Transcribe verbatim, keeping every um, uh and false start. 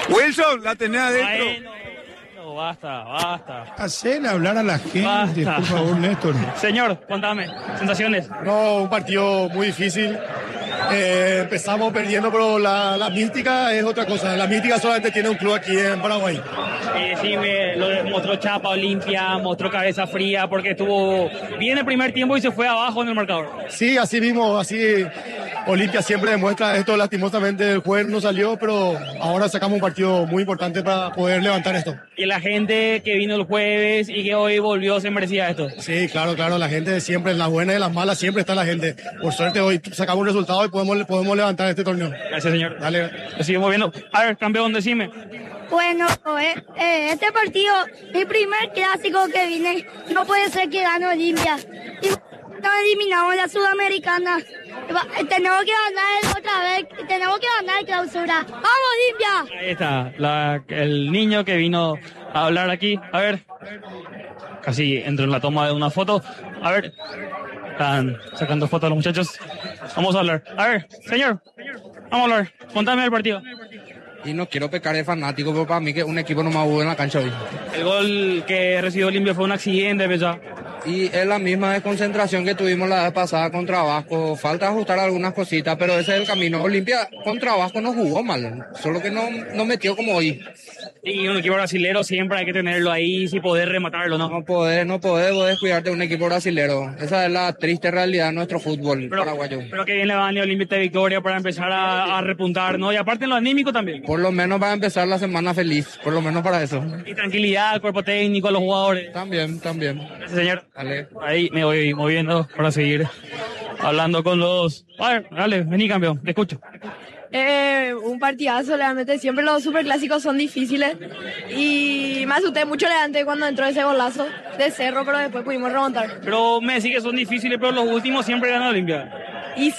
Wilson, la tenés adentro. Bueno, no, basta, basta. Hacen hablar a la gente, Basta. por favor, Néstor. Señor, contame, sensaciones. No, un partido muy difícil. Eh, empezamos perdiendo, pero la, la mística es otra cosa. La mística solamente tiene un club aquí en Paraguay. Eh, sí, me lo mostró Chapa Olimpia, mostró cabeza fría porque estuvo bien el primer tiempo y se fue abajo en el marcador. Sí, así mismo, así Olimpia siempre demuestra esto. Lastimosamente el jueves no salió, pero ahora sacamos un partido muy importante para poder levantar esto. Y la gente que vino el jueves y que hoy volvió se merecía esto. Sí, claro, claro, la gente siempre, en las buenas y en las malas, siempre está la gente. Por suerte hoy sacamos un resultado y podemos, podemos levantar este torneo. Gracias, señor. Dale. Lo seguimos viendo. A ver, campeón, decime. Bueno, eh, eh, este partido, mi primer clásico que vine, no puede ser que gane Olimpia. Y nos eliminamos la Sudamericana. Va- Tenemos que ganar otra vez, tenemos que ganar clausura. ¡Vamos, Olimpia! Ahí está, la- el niño que vino a hablar aquí. A ver, casi entro en la toma de una foto. A ver, están sacando fotos los muchachos. Vamos a hablar. A ver, señor, vamos a hablar. Contame el partido. Y no quiero pecar de fanático, pero para mí que un equipo no más hubo en la cancha hoy. El gol que recibió Olimpia fue un accidente, ¿verdad? Y es la misma desconcentración que tuvimos la vez pasada contra Vasco. Falta ajustar algunas cositas, pero ese es el camino. Olimpia contra Vasco no jugó mal, solo que no, no metió como hoy. Y un equipo brasilero siempre hay que tenerlo ahí, si poder rematarlo, ¿no? No podés, no podés vos descuidarte de un equipo brasilero. Esa es la triste realidad de nuestro fútbol Pero, paraguayo. pero que bien le va a venir Olimpia esta victoria para empezar a, a repuntar, ¿no? Y aparte en lo anímico también. Por lo menos para empezar la semana feliz, por lo menos para eso. Y tranquilidad al cuerpo técnico, a los jugadores. También, también. Gracias, señor. Dale. Ahí me voy moviendo para seguir hablando con los... A ver, dale, vení campeón, te escucho. Eh, un partidazo, realmente siempre los superclásicos son difíciles y me asusté mucho Levante cuando entró ese golazo de Cerro, pero después pudimos remontar. Pero me decís que son difíciles, pero los últimos siempre ganan Olimpia.